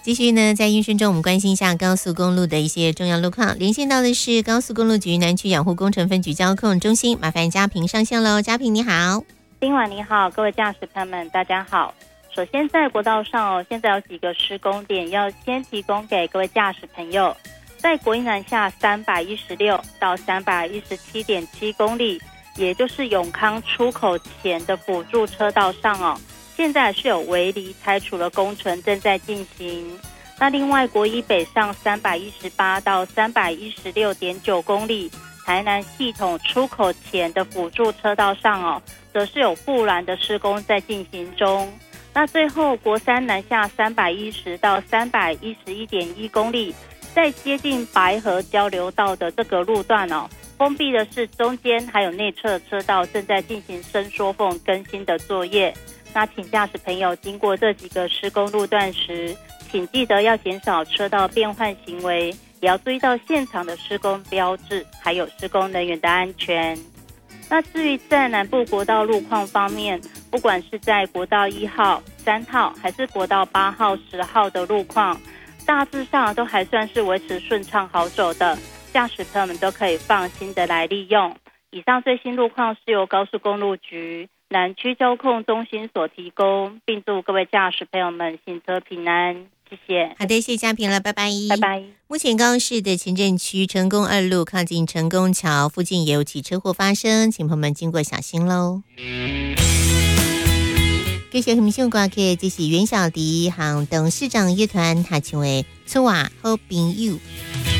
继续呢，在音声中我们关心一下高速公路的一些重要路况。连线到的是高速公路局南区养护工程分局交控中心，麻烦嘉平上线喽。嘉平你好。 今晚你好，各位驾驶朋友们大家好。首先在国道上现在有几个施工点要先提供给各位驾驶朋友。在国一南下316到317.7公里，也就是永康出口前的辅助车道上现在是有围篱拆除的工程正在进行。那另外国一北上318到316.9公里，台南系统出口前的辅助车道上则是有护栏的施工在进行中。那最后国三南下310到311.1公里，在接近白河交流道的这个路段封闭的是中间还有内侧的车道正在进行伸缩缝更新的作业。那请驾驶朋友经过这几个施工路段时，请记得要减少车道变换行为，也要注意到现场的施工标志还有施工人员的安全。那至于在南部国道路况方面，不管是在国道1号、3号还是国道8号、10号的路况，大致上都还算是维持顺畅好走的，驾驶朋友们都可以放心的来利用。以上最新路况是由高速公路局南区交控中心所提供，并祝各位驾驶朋友们行车平安，谢谢。 好的，谢谢嘉平了，拜拜。 拜拜。 目前高雄市的前镇区成功2路靠近成功桥附近也有起车祸发生，请朋友们经过小心咯。继续和民众歌曲，这是袁小迪和董事长乐团，他成为春晚好朋友。